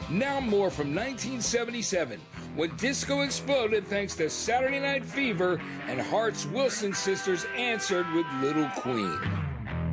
Now more from 1977, when disco exploded thanks to Saturday Night Fever and Hart's Wilson sisters answered with Little Queen.